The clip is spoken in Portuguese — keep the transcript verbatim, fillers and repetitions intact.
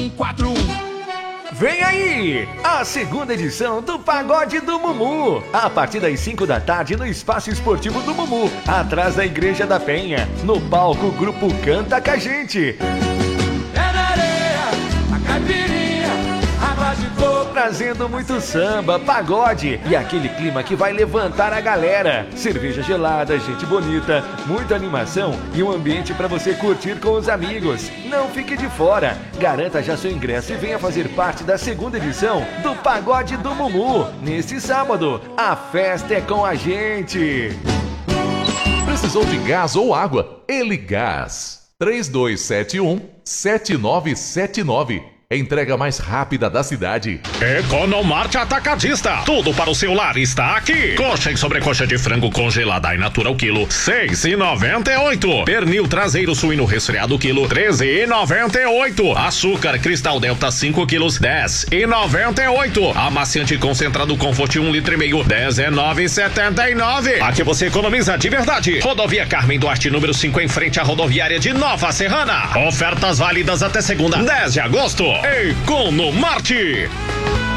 quatro um. Vem aí, a segunda edição do Pagode do Mumu, a partir das cinco da tarde no Espaço Esportivo do Mumu, atrás da Igreja da Penha, no palco o grupo Canta Com a Gente. É na areia, a caipirinha, água de coco. Trazendo muito samba, pagode e aquele clima que vai levantar a galera. Cerveja gelada, gente bonita, muita animação e um ambiente para você curtir com os amigos. Não fique de fora, garanta já seu ingresso e venha fazer parte da segunda edição do Pagode do Mumu. Neste sábado, a festa é com a gente. Precisou de gás ou água? Ele Gás. três dois sete um, sete nove sete nove. Entrega mais rápida da cidade. Economarte Atacadista. Tudo para o seu lar está aqui. Coxa e sobrecoxa de frango congelada e natural quilo, seis e noventa e oito. Pernil traseiro suíno resfriado quilo, treze e noventa e oito. Açúcar Cristal Delta cinco quilos, dez e noventa e oito. Amaciante concentrado Comfort um litro e meio, dezenove e setenta e nove. Aqui você economiza de verdade. Rodovia Carmen Duarte, número cinco, em frente à rodoviária de Nova Serrana. Ofertas válidas até segunda, dez de agosto. Economarte.